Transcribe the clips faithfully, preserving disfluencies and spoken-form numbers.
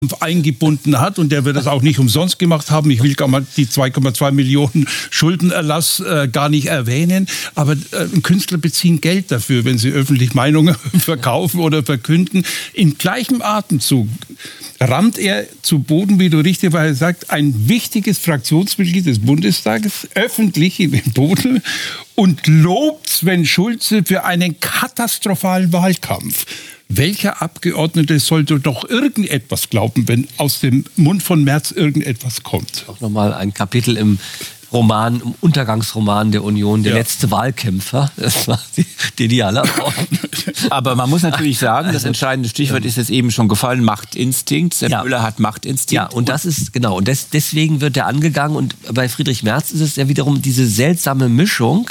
eingebunden hat und der wird das auch nicht umsonst gemacht haben. Ich will gar mal die zwei Komma zwei Millionen Schuldenerlass äh, gar nicht erwähnen, aber äh, Künstler beziehen Geld dafür, wenn sie öffentlich Meinungen verkaufen oder verkünden. In gleichem Atemzug rammt er zu Boden, wie du richtigerweise sagst, ein wichtiges Fraktionsmitglied des Bundestages öffentlich in den Boden und lobt Sven Schulze für einen katastrophalen Wahlkampf. Welcher Abgeordnete sollte doch irgendetwas glauben, wenn aus dem Mund von Merz irgendetwas kommt? Auch nochmal ein Kapitel im Roman, im Untergangsroman der Union, der ja. letzte Wahlkämpfer. Das war die, die ideale Antwort. Aber man muss natürlich sagen, das entscheidende Stichwort ist jetzt eben schon gefallen, Machtinstinkt. Sepp ja. Müller hat Machtinstinkt. Ja, und das ist, genau, und des, deswegen wird er angegangen. Und bei Friedrich Merz ist es ja wiederum diese seltsame Mischung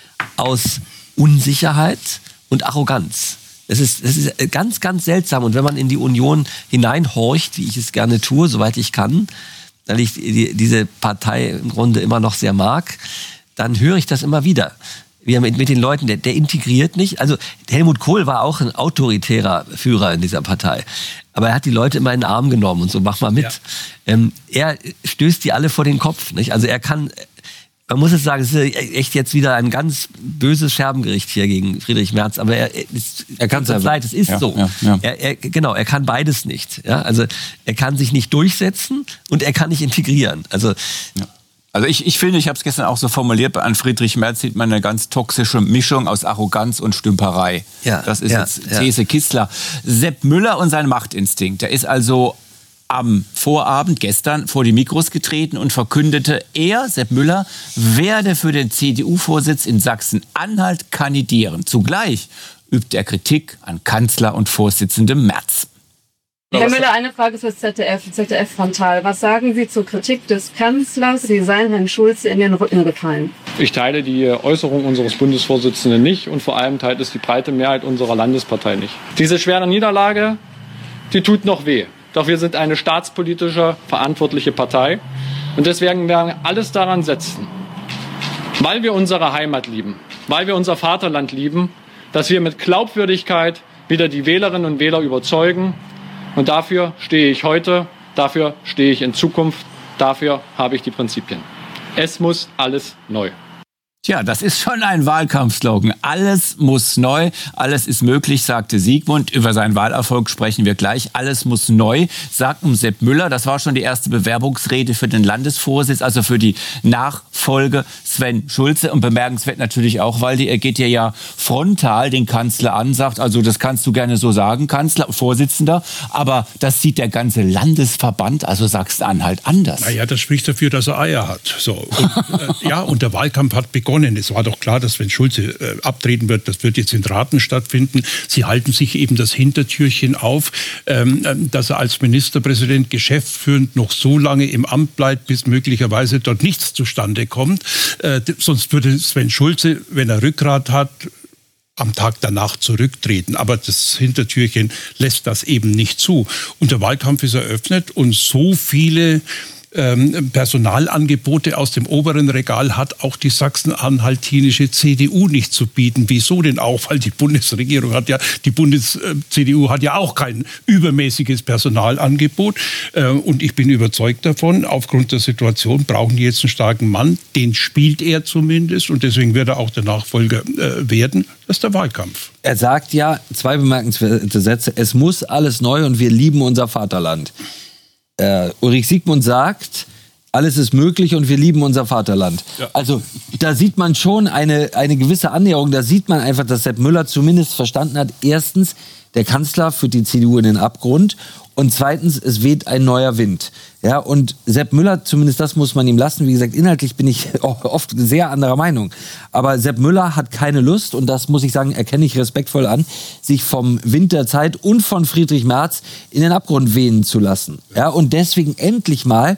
aus Unsicherheit und Arroganz. Es ist, es ist ganz, ganz seltsam. Und wenn man in die Union hineinhorcht, wie ich es gerne tue, soweit ich kann, weil ich die, diese Partei im Grunde immer noch sehr mag, dann höre ich das immer wieder. Wie er mit, mit den Leuten, der, der integriert nicht. Also Helmut Kohl war auch ein autoritärer Führer in dieser Partei. Aber er hat die Leute immer in den Arm genommen und so, mach mal mit. Ja. Ähm, er stößt die alle vor den Kopf. Nicht? Also er kann... Man muss es sagen, es ist echt jetzt wieder ein ganz böses Scherbengericht hier gegen Friedrich Merz. Aber er, es, er kann es ja leid, es ist ja, so. Ja, ja. Er, er, genau, er kann beides nicht. Ja? Also er kann sich nicht durchsetzen und er kann nicht integrieren. Also, ja. also ich, ich finde, ich habe es gestern auch so formuliert, an Friedrich Merz sieht man eine ganz toxische Mischung aus Arroganz und Stümperei. Ja, das ist ja, jetzt These ja. Kissler. Sepp Müller und sein Machtinstinkt, der ist also am Vorabend gestern vor die Mikros getreten und verkündete, er, Sepp Müller, werde für den C D U-Vorsitz in Sachsen-Anhalt kandidieren. Zugleich übt er Kritik an Kanzler und Vorsitzendem Merz. Herr Müller, eine Frage fürs Z D F, Z D F Frontal. Was sagen Sie zur Kritik des Kanzlers? Sie seien Herrn Schulze in den Rücken gefallen. Ich teile die Äußerung unseres Bundesvorsitzenden nicht und vor allem teilt es die breite Mehrheit unserer Landespartei nicht. Diese schwere Niederlage, die tut noch weh. Doch wir sind eine staatspolitische, verantwortliche Partei. Und deswegen werden wir alles daran setzen, weil wir unsere Heimat lieben, weil wir unser Vaterland lieben, dass wir mit Glaubwürdigkeit wieder die Wählerinnen und Wähler überzeugen. Und dafür stehe ich heute, dafür stehe ich in Zukunft, dafür habe ich die Prinzipien. Es muss alles neu. Tja, das ist schon ein Wahlkampfslogan. Alles muss neu, alles ist möglich, sagte Sigmund. Über seinen Wahlerfolg sprechen wir gleich. Alles muss neu, sagt Sepp Müller. Das war schon die erste Bewerbungsrede für den Landesvorsitz, also für die Nachfolge Sven Schulze. Und bemerkenswert natürlich auch, weil er geht ja ja frontal den Kanzler an, sagt, also das kannst du gerne so sagen, Kanzler, Vorsitzender, aber das sieht der ganze Landesverband, also Sachsen-Anhalt, anders. Naja, das spricht dafür, dass er Eier hat. So. Und, äh, ja, und der Wahlkampf hat begonnen. Es war doch klar, dass wenn Schulze äh, abtreten wird, das wird jetzt in Raten stattfinden. Sie halten sich eben das Hintertürchen auf, ähm, dass er als Ministerpräsident geschäftsführend noch so lange im Amt bleibt, bis möglicherweise dort nichts zustande kommt. Äh, sonst würde Sven Schulze, wenn er Rückgrat hat, am Tag danach zurücktreten. Aber das Hintertürchen lässt das eben nicht zu. Und der Wahlkampf ist eröffnet und so viele Ähm, Personalangebote aus dem oberen Regal hat auch die sachsen-anhaltinische C D U nicht zu bieten. Wieso denn auch? Weil die Bundesregierung hat ja, die Bundes-C D U hat ja auch kein übermäßiges Personalangebot. Äh, und ich bin überzeugt davon, aufgrund der Situation brauchen die jetzt einen starken Mann. Den spielt er zumindest und deswegen wird er auch der Nachfolger äh, werden. Das ist der Wahlkampf. Er sagt ja, zwei bemerkenswerte Sätze, es muss alles neu und wir lieben unser Vaterland. Uh, Ulrich Siegmund sagt, alles ist möglich und wir lieben unser Vaterland. Ja. Also da sieht man schon eine, eine gewisse Annäherung. Da sieht man einfach, dass Sepp Müller zumindest verstanden hat, erstens, der Kanzler führt die C D U in den Abgrund und zweitens, es weht ein neuer Wind. Ja, und Sepp Müller, zumindest das muss man ihm lassen. Wie gesagt, inhaltlich bin ich oft sehr anderer Meinung. Aber Sepp Müller hat keine Lust, und das muss ich sagen, erkenne ich respektvoll an, sich vom Wind der Zeit und von Friedrich Merz in den Abgrund wehen zu lassen. Ja, und deswegen endlich mal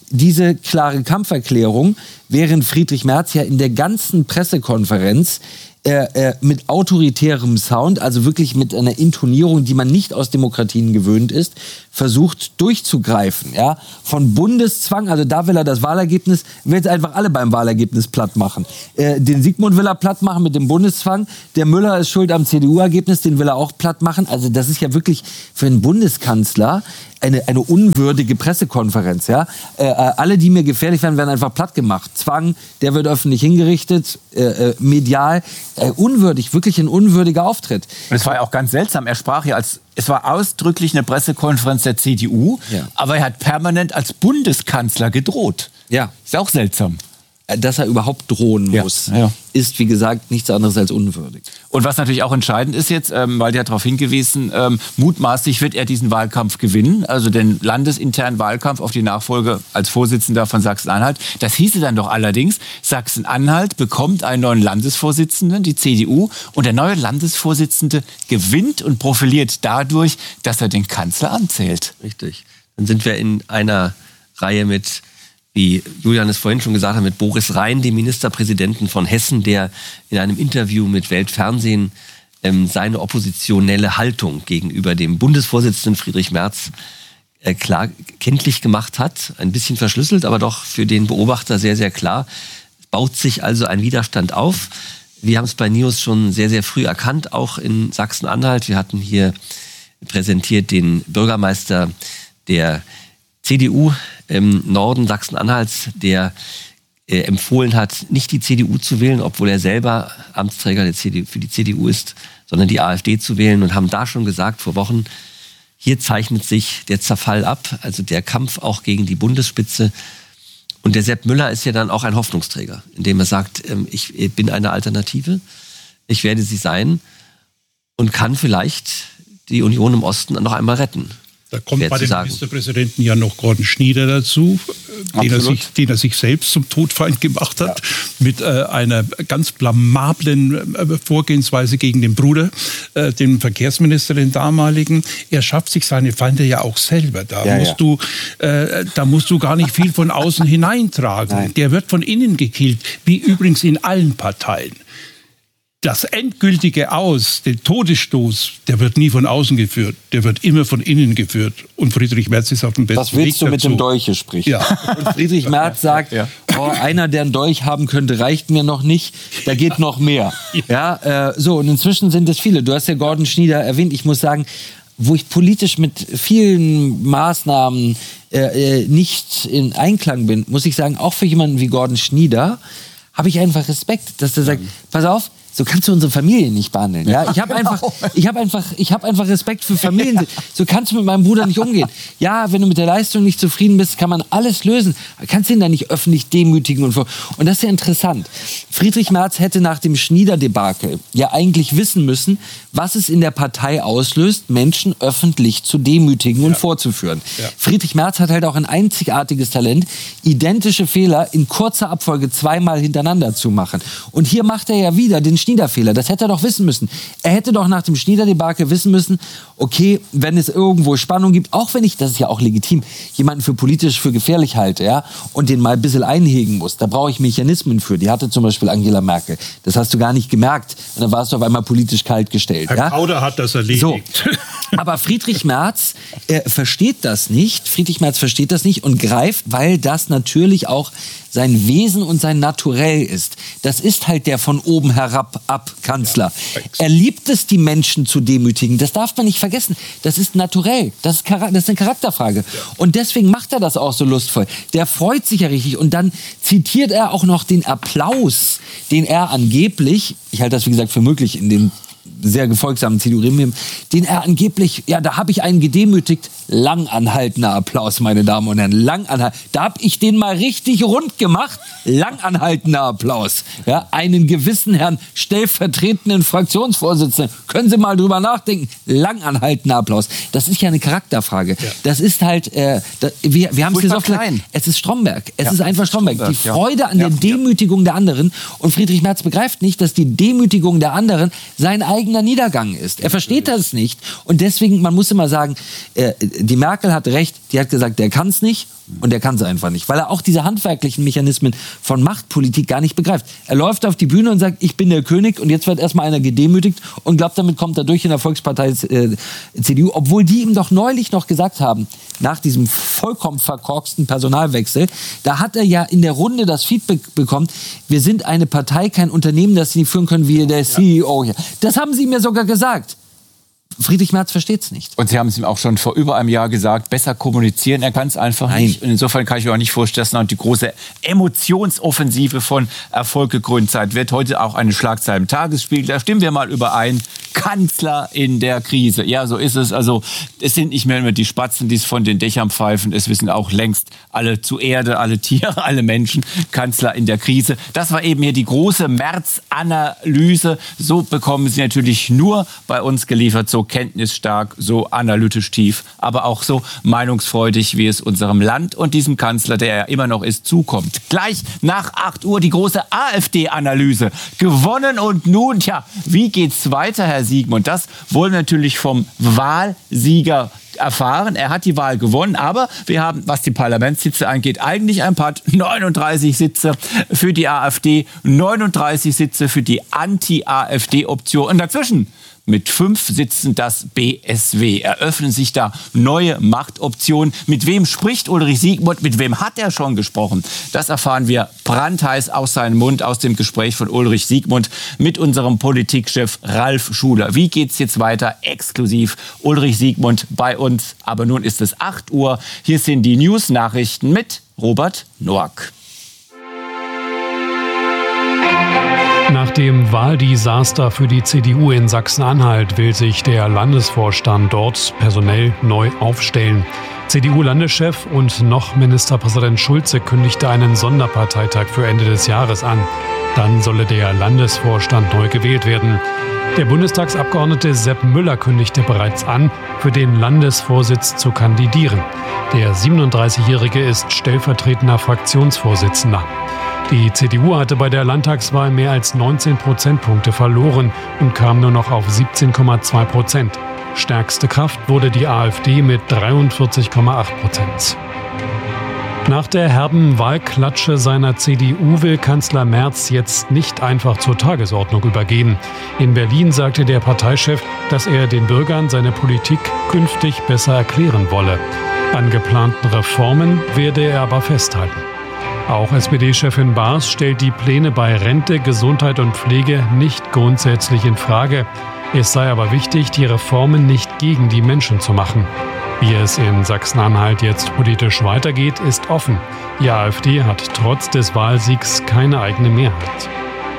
diese klare Kampferklärung, während Friedrich Merz ja in der ganzen Pressekonferenz äh, äh, mit autoritärem Sound, also wirklich mit einer Intonierung, die man nicht aus Demokratien gewöhnt ist, versucht durchzugreifen. Ja? Von Bundeszwang, also da will er das Wahlergebnis, will jetzt einfach alle beim Wahlergebnis platt machen. Äh, den Sigmund will er platt machen mit dem Bundeszwang, der Müller ist schuld am C D U-Ergebnis, den will er auch platt machen. Also das ist ja wirklich für einen Bundeskanzler eine, eine unwürdige Pressekonferenz. Ja? Äh, alle, die mir gefährlich werden, werden einfach platt gemacht. Zwang, der wird öffentlich hingerichtet, äh, äh, medial. Äh, unwürdig, wirklich ein unwürdiger Auftritt. Es war ja auch ganz seltsam. Er sprach ja als, es war ausdrücklich eine Pressekonferenz der C D U, ja. aber er hat permanent als Bundeskanzler gedroht. Ja. Ist auch seltsam. Dass er überhaupt drohen muss, ja, ja. ist, wie gesagt, nichts anderes als unwürdig. Und was natürlich auch entscheidend ist jetzt, ähm, weil der hat darauf hingewiesen, ähm, mutmaßlich wird er diesen Wahlkampf gewinnen, also den landesinternen Wahlkampf auf die Nachfolge als Vorsitzender von Sachsen-Anhalt. Das hieße dann doch allerdings, Sachsen-Anhalt bekommt einen neuen Landesvorsitzenden, die C D U, und der neue Landesvorsitzende gewinnt und profiliert dadurch, dass er den Kanzler anzählt. Richtig. Dann sind wir in einer Reihe mit, wie Julian es vorhin schon gesagt hat, mit Boris Rhein, dem Ministerpräsidenten von Hessen, der in einem Interview mit Weltfernsehen ähm, seine oppositionelle Haltung gegenüber dem Bundesvorsitzenden Friedrich Merz äh, klar kenntlich gemacht hat. Ein bisschen verschlüsselt, aber doch für den Beobachter sehr, sehr klar. Es baut sich also ein Widerstand auf. Wir haben es bei NIOS schon sehr, sehr früh erkannt, auch in Sachsen-Anhalt. Wir hatten hier präsentiert den Bürgermeister der C D U im Norden Sachsen-Anhalts, der äh, empfohlen hat, nicht die C D U zu wählen, obwohl er selber Amtsträger der C D U, für die C D U ist, sondern die AfD zu wählen, und haben da schon gesagt vor Wochen, hier zeichnet sich der Zerfall ab, also der Kampf auch gegen die Bundesspitze. Und der Sepp Müller ist ja dann auch ein Hoffnungsträger, indem er sagt, ähm, ich bin eine Alternative, ich werde sie sein und kann vielleicht die Union im Osten noch einmal retten. Da kommt bei dem Ministerpräsidenten ja noch Gordon Schnieder dazu, den er, sich, den er sich selbst zum Todfeind gemacht hat, ja. mit äh, einer ganz blamablen äh, Vorgehensweise gegen den Bruder, äh, den Verkehrsminister, den damaligen. Er schafft sich seine Feinde ja auch selber. Da, ja, musst, ja. Du, äh, da musst du gar nicht viel von außen hineintragen. Nein. Der wird von innen gekillt, wie übrigens in allen Parteien. Das endgültige Aus, den Todesstoß, der wird nie von außen geführt. Der wird immer von innen geführt. Und Friedrich Merz ist auf dem besten Weg dazu. Was willst du mit dem Dolche sprichst? Ja. Und Friedrich Merz sagt, ja. oh, einer, der einen Dolch haben könnte, reicht mir noch nicht. Da geht noch mehr. Ja, äh, so, und inzwischen sind es viele. Du hast ja Gordon Schnieder erwähnt. Ich muss sagen, wo ich politisch mit vielen Maßnahmen äh, nicht in Einklang bin, muss ich sagen, auch für jemanden wie Gordon Schnieder habe ich einfach Respekt, dass er sagt, pass auf, so kannst du unsere Familie nicht behandeln. Ja? Ich habe einfach, ich habe einfach, ich habe einfach Respekt für Familien. So kannst du mit meinem Bruder nicht umgehen. Ja, wenn du mit der Leistung nicht zufrieden bist, kann man alles lösen. Du kannst ihn da nicht öffentlich demütigen und so. Und das ist ja interessant. Friedrich Merz hätte nach dem Schnieder-Debakel ja eigentlich wissen müssen, was es in der Partei auslöst, Menschen öffentlich zu demütigen und ja. vorzuführen. Ja. Friedrich Merz hat halt auch ein einzigartiges Talent, identische Fehler in kurzer Abfolge zweimal hintereinander zu machen. Und hier macht er ja wieder den Schniederfehler. Das hätte er doch wissen müssen. Er hätte doch nach dem Schnieder-Debakel wissen müssen, okay, wenn es irgendwo Spannung gibt, auch wenn ich, das ist ja auch legitim, jemanden für politisch für gefährlich halte, ja, und den mal ein bisschen einhegen muss, da brauche ich Mechanismen für. Die hatte zum Beispiel Angela Merkel. Das hast du gar nicht gemerkt. Und dann warst du auf einmal politisch kalt gestellt. Herr ja? Kauder hat das erledigt. So. Aber Friedrich Merz äh, versteht das nicht. Friedrich Merz versteht das nicht und greift, weil das natürlich auch sein Wesen und sein Naturell ist. Das ist halt der von oben herab ab Kanzler. Ja, er liebt es, die Menschen zu demütigen. Das darf man nicht vergessen. Das ist naturell. Das ist, das ist eine Charakterfrage. Ja. Und deswegen macht er das auch so lustvoll. Der freut sich ja richtig. Und dann zitiert er auch noch den Applaus, den er angeblich, ich halte das wie gesagt für möglich in dem sehr gefolgsamen C D U-Gremium, den er angeblich, ja, da habe ich einen gedemütigt, langanhaltender Applaus, meine Damen und Herren, langanhaltender. Da habe ich den mal richtig rund gemacht, langanhaltender Applaus. Ja, einen gewissen Herrn stellvertretenden Fraktionsvorsitzenden, können Sie mal drüber nachdenken, langanhaltender Applaus. Das ist ja eine Charakterfrage. Ja. Das ist halt, äh, da, wir, wir haben es gesagt, es ist Stromberg. Es ja, ist einfach Stromberg. Stromberg. Die Freude ja. an der ja. Demütigung der anderen. Und Friedrich Merz begreift nicht, dass die Demütigung der anderen sein eigenes eigener Niedergang ist. Er versteht das nicht. Und deswegen, man muss immer sagen, äh, die Merkel hat recht, die hat gesagt, der kann es nicht und der kann es einfach nicht. Weil er auch diese handwerklichen Mechanismen von Machtpolitik gar nicht begreift. Er läuft auf die Bühne und sagt, ich bin der König und jetzt wird erstmal einer gedemütigt und glaubt, damit kommt er durch in der Volkspartei äh, C D U. Obwohl die ihm doch neulich noch gesagt haben, nach diesem vollkommen verkorksten Personalwechsel, da hat er ja in der Runde das Feedback bekommen, wir sind eine Partei, kein Unternehmen, das sie nicht führen können wie der C E O hier. Das haben sie mir sogar gesagt. Friedrich Merz versteht es nicht. Und Sie haben es ihm auch schon vor über einem Jahr gesagt, besser kommunizieren, er kann es einfach Nein. nicht. Und insofern kann ich mir auch nicht vorstellen, dass noch die große Emotionsoffensive von Erfolg gekrönt Zeit wird. Heute auch eine Schlagzeile im Tagesspiegel, da stimmen wir mal überein. Kanzler in der Krise. Ja, so ist es. Also es sind nicht mehr nur die Spatzen, die es von den Dächern pfeifen. Es wissen auch längst alle zu Erde, alle Tiere, alle Menschen. Kanzler in der Krise. Das war eben hier die große März-Analyse. So bekommen Sie natürlich nur bei uns geliefert, so kenntnisstark, so analytisch tief, aber auch so meinungsfreudig, wie es unserem Land und diesem Kanzler, der er immer noch ist, zukommt. Gleich nach acht Uhr die große AfD-Analyse. Gewonnen und nun, tja, wie geht's weiter, Herr Siegmund? Das wollen wir natürlich vom Wahlsieger erfahren. Er hat die Wahl gewonnen, aber wir haben, was die Parlamentssitze angeht, eigentlich ein paar neununddreißig Sitze für die AfD, neununddreißig Sitze für die Anti-AfD-Option und dazwischen mit fünf Sitzen das B S W. Eröffnen sich da neue Machtoptionen. Mit wem spricht Ulrich Siegmund? Mit wem hat er schon gesprochen? Das erfahren wir brandheiß aus seinem Mund, aus dem Gespräch von Ulrich Siegmund mit unserem Politikchef Ralf Schuler. Wie geht's jetzt weiter? Exklusiv Ulrich Siegmund bei uns. Aber nun ist es acht Uhr. Hier sind die News-Nachrichten mit Robert Noack. Nach dem Wahldesaster für die C D U in Sachsen-Anhalt will sich der Landesvorstand dort personell neu aufstellen. C D U-Landeschef und noch Ministerpräsident Schulze kündigte einen Sonderparteitag für Ende des Jahres an. Dann solle der Landesvorstand neu gewählt werden. Der Bundestagsabgeordnete Sepp Müller kündigte bereits an, für den Landesvorsitz zu kandidieren. Der siebenunddreißigjährige ist stellvertretender Fraktionsvorsitzender. Die C D U hatte bei der Landtagswahl mehr als neunzehn Prozentpunkte verloren und kam nur noch auf siebzehn Komma zwei Prozent. Stärkste Kraft wurde die AfD mit dreiundvierzig Komma acht Prozent. Nach der herben Wahlklatsche seiner C D U will Kanzler Merz jetzt nicht einfach zur Tagesordnung übergehen. In Berlin sagte der Parteichef, dass er den Bürgern seine Politik künftig besser erklären wolle. An geplanten Reformen werde er aber festhalten. Auch S P D-Chefin Baas stellt die Pläne bei Rente, Gesundheit und Pflege nicht grundsätzlich in Frage. Es sei aber wichtig, die Reformen nicht gegen die Menschen zu machen. Wie es in Sachsen-Anhalt jetzt politisch weitergeht, ist offen. Die AfD hat trotz des Wahlsiegs keine eigene Mehrheit.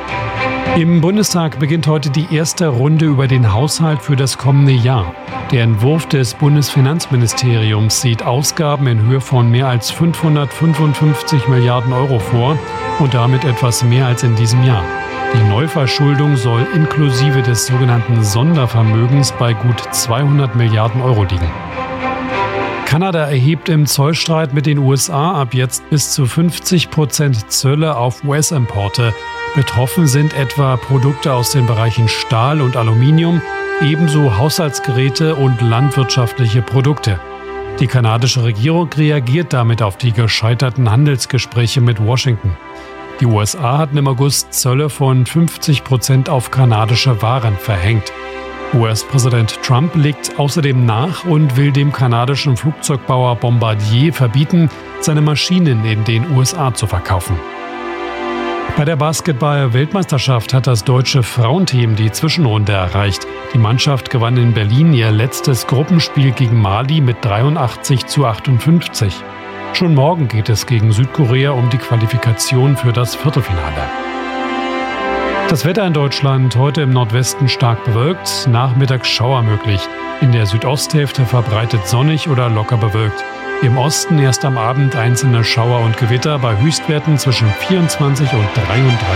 Im Bundestag beginnt heute die erste Runde über den Haushalt für das kommende Jahr. Der Entwurf des Bundesfinanzministeriums sieht Ausgaben in Höhe von mehr als fünfhundertfünfundfünfzig Milliarden Euro vor und damit etwas mehr als in diesem Jahr. Die Neuverschuldung soll inklusive des sogenannten Sondervermögens bei gut zweihundert Milliarden Euro liegen. Kanada erhebt im Zollstreit mit den U S A ab jetzt bis zu fünfzig Prozent Zölle auf U S-Importe. Betroffen sind etwa Produkte aus den Bereichen Stahl und Aluminium, ebenso Haushaltsgeräte und landwirtschaftliche Produkte. Die kanadische Regierung reagiert damit auf die gescheiterten Handelsgespräche mit Washington. Die U S A hatten im August Zölle von fünfzig Prozent auf kanadische Waren verhängt. U S-Präsident Trump legt außerdem nach und will dem kanadischen Flugzeugbauer Bombardier verbieten, seine Maschinen in den U S A zu verkaufen. Bei der Basketball-Weltmeisterschaft hat das deutsche Frauenteam die Zwischenrunde erreicht. Die Mannschaft gewann in Berlin ihr letztes Gruppenspiel gegen Mali mit dreiundachtzig zu achtundfünfzig. Schon morgen geht es gegen Südkorea um die Qualifikation für das Viertelfinale. Das Wetter in Deutschland heute im Nordwesten stark bewölkt, nachmittags Schauer möglich. In der Südosthälfte verbreitet sonnig oder locker bewölkt. Im Osten erst am Abend einzelne Schauer und Gewitter bei Höchstwerten zwischen vierundzwanzig und dreiunddreißig